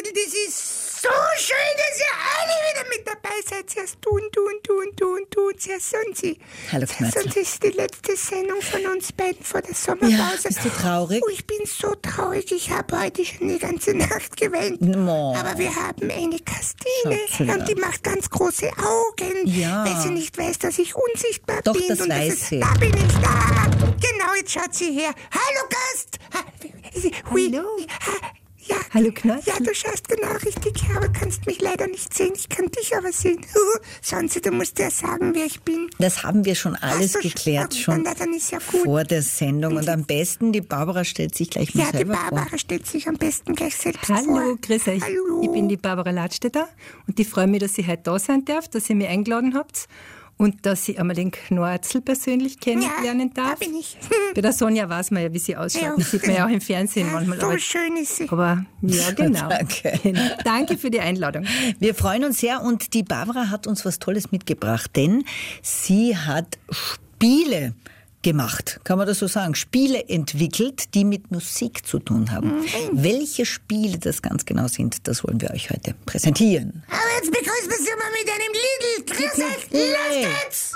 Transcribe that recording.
das ist so schön, dass ihr alle wieder mit dabei seid. Zuerst du und du und du und du und du und zuerst Sonsi. Hallo Knötzl. Sonst ist die letzte Sendung von uns beiden vor der Sommerpause. Ja, bist du traurig? Oh, ich bin so traurig. Ich habe heute schon die ganze Nacht geweint. No. Aber wir haben eine Christine Schatzelein. und die macht ganz große Augen, Ja. weil sie nicht weiß, dass ich unsichtbar Doch, bin. das und weiß sie. Da bin ich da. Genau, jetzt schaut sie her. Hallo Gast. Hui. Hallo. Ja, Hallo Knötzl. ja, du schaust genau richtig her, aber kannst mich leider nicht sehen. Ich kann dich aber sehen. Sonst, du musst ja sagen, wer ich bin. Das haben wir schon alles Ach so, geklärt, schon dann ist ja gut. vor der Sendung. Und am besten, die Barbara stellt sich gleich mal Ja, die selber Barbara vor. stellt sich am besten gleich selbst vor. Hallo, grüß euch. Hallo. Ich bin die Barbara Ladstätter und ich freue mich, dass ich heute da sein darf, dass ihr mich eingeladen habt und dass ich einmal den Knötzl persönlich kennenlernen Da darf. bin ich. Bei der Sonja weiß man ja, wie sie ausschaut. Ja. Das sieht man ja auch im Fernsehen Ja, manchmal. so schön ist sie. Aber ja, genau. Danke. Danke für die Einladung. Wir freuen uns sehr und die Barbara hat uns was Tolles mitgebracht, denn sie hat Spiele gemacht, kann man das so sagen, Spiele entwickelt, die mit Musik zu tun haben. Welche Spiele das ganz genau sind, das wollen wir euch heute präsentieren. Aber jetzt begrüßen wir sie mal mit einem Lidl. Grüß euch, los geht's!